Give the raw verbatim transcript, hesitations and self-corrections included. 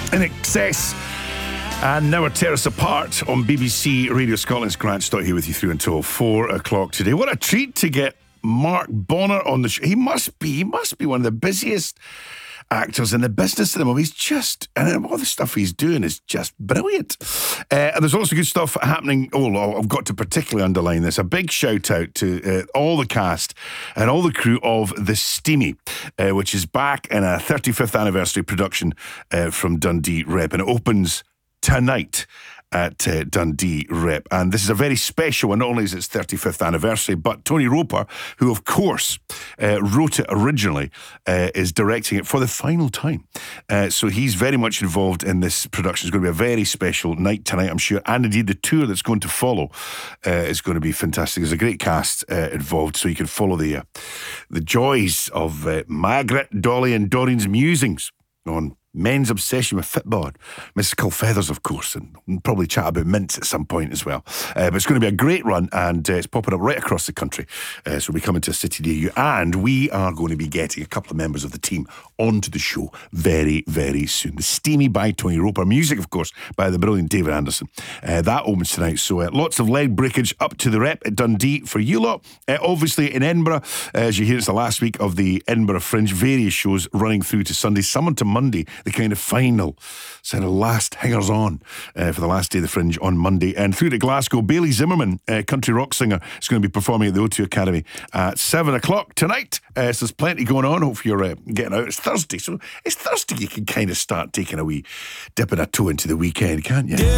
In Excess. And now we're tear us apart on B B C Radio Scotland's Grant Stott here with you through until four o'clock today. What a treat to get Mark Bonnar on the show. He must be, he must be one of the busiest actors in the business at the moment. He's just, and all the stuff he's doing is just brilliant. Uh, and there's also good stuff happening. Oh, I've got to particularly underline this. A big shout out to uh, all the cast and all the crew of The Steamy, uh, which is back in a thirty-fifth anniversary production uh, from Dundee Rep. And it opens tonight at uh, Dundee Rep. And this is a very special one. Not only is it its thirty-fifth anniversary, but Tony Roper, who of course uh, wrote it originally, uh, is directing it for the final time. Uh, so he's very much involved in this production. It's going to be a very special night tonight, I'm sure. And indeed the tour that's going to follow uh, is going to be fantastic. There's a great cast uh, involved, so you can follow the, uh, the joys of uh, Margaret, Dolly and Doreen's musings on men's obsession with football. Missus Culfeathers, of course, and we'll probably chat about Mints at some point as well. Uh, but it's going to be a great run, and uh, it's popping up right across the country. Uh, so we'll be coming to a city near you, and we are going to be getting a couple of members of the team onto the show very, very soon. The Steamy by Tony Roper. Music, of course, by the brilliant David Anderson. Uh, that opens tonight. So uh, lots of leg breakage up to the Rep at Dundee for you lot. Uh, obviously in Edinburgh, uh, as you hear, it's the last week of the Edinburgh Fringe. Various shows running through to Sunday, some on to Monday. The kind of final, sort of last hangers on uh, for the last day of the Fringe on Monday. And through to Glasgow, Bailey Zimmerman, uh, country rock singer, is going to be performing at the O two Academy at seven o'clock tonight. Uh, so there's plenty going on. Hope you're uh, getting out. It's Thursday, so it's Thursday. You can kind of start taking a wee, dipping a toe into the weekend, can't you?